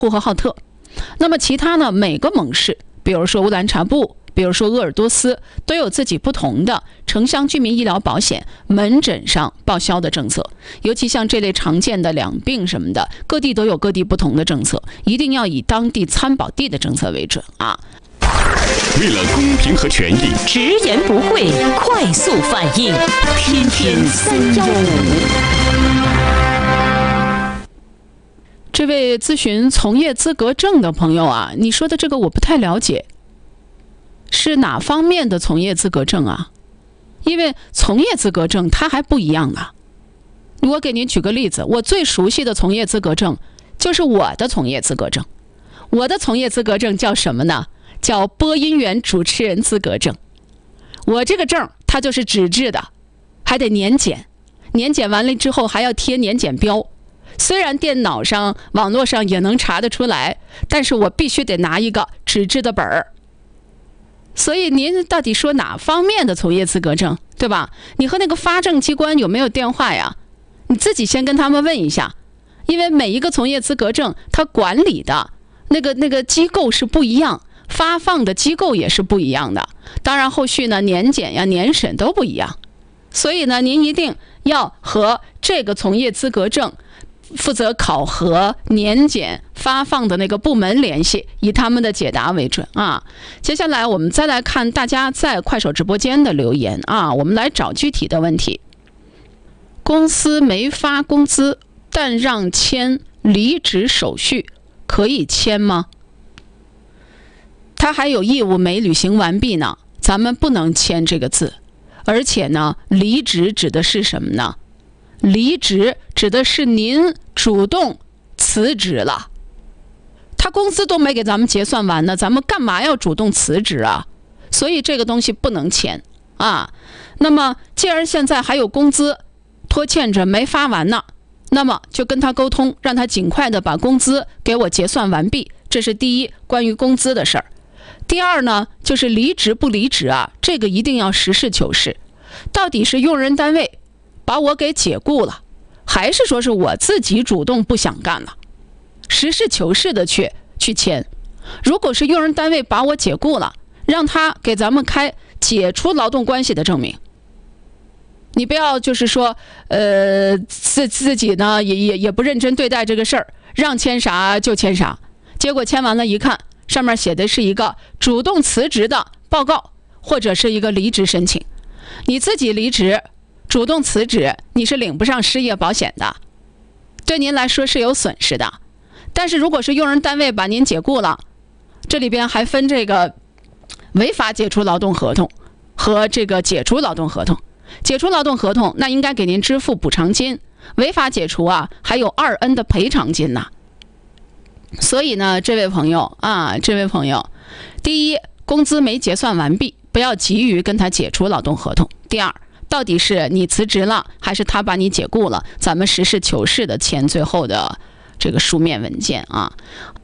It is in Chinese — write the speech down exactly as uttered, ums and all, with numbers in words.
呼和浩特。那么其他呢，每个盟市，比如说乌兰察布，比如说鄂尔多斯，都有自己不同的城乡居民医疗保险门诊上报销的政策。尤其像这类常见的两病什么的，各地都有各地不同的政策，一定要以当地参保地的政策为准啊。 为了公平和权益， 直言不讳，快速反应，天天三幺五。 这位咨询从业资格证的朋友啊，你说的这个我不太了解，是哪方面的从业资格证啊？因为从业资格证它还不一样呢。我给您举个例子，我最熟悉的从业资格证就是我的从业资格证。我的从业资格证叫什么呢？叫播音员主持人资格证。我这个证它就是纸质的，还得年检，年检完了之后还要贴年检标。虽然电脑上网络上也能查得出来，但是我必须得拿一个纸质的本儿。所以您到底说哪方面的从业资格证，对吧？你和那个发证机关有没有电话呀？你自己先跟他们问一下，因为每一个从业资格证它管理的那个那个机构是不一样，发放的机构也是不一样的，当然后续呢年检呀年审都不一样。所以呢您一定要和这个从业资格证负责考核年检发放的那个部门联系，以他们的解答为准啊。接下来我们再来看大家在快手直播间的留言啊，我们来找具体的问题。公司没发工资，但让签离职手续，可以签吗？他还有义务没履行完毕呢，咱们不能签这个字。而且呢，离职指的是什么呢？离职指的是您主动辞职了，他工资都没给咱们结算完呢，咱们干嘛要主动辞职啊？所以这个东西不能签啊。那么既然现在还有工资拖欠着没发完呢，那么就跟他沟通，让他尽快的把工资给我结算完毕。这是第一，关于工资的事儿。第二呢，就是离职不离职啊，这个一定要实事求是，到底是用人单位把我给解雇了，还是说是我自己主动不想干了？实事求是的去去签。如果是用人单位把我解雇了，让他给咱们开解除劳动关系的证明。你不要就是说，呃，自自己呢也也也不认真对待这个事儿，让签啥就签啥，结果签完了一看，上面写的是一个主动辞职的报告，或者是一个离职申请。你自己离职主动辞职，你是领不上失业保险的，对您来说是有损失的。但是如果是用人单位把您解雇了，这里边还分这个违法解除劳动合同和这个解除劳动合同。解除劳动合同那应该给您支付补偿金，违法解除啊还有二 N 的赔偿金呢。所以呢这位朋友啊，这位朋友，第一，工资没结算完毕，不要急于跟他解除劳动合同。第二，到底是你辞职了还是他把你解雇了，咱们实事求是的签最后的这个书面文件啊。